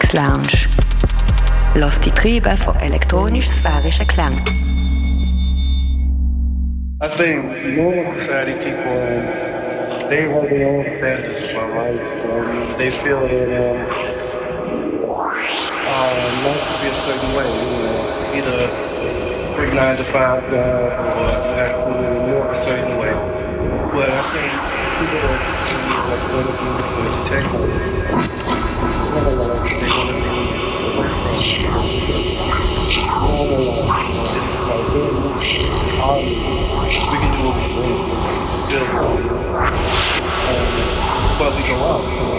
Tracks Lounge. Lass die Triebe von elektronisch-sphärischen Klängen. I think normal society people, they have their own standards about life. They feel that life should be a certain way. Either big 9 to 5 job or you have to live a certain way. But I think people that like want to be entertainment, they want to be away from normal life. Just like it's hard. We can do what we want. We can feel what we want. That's why we go out.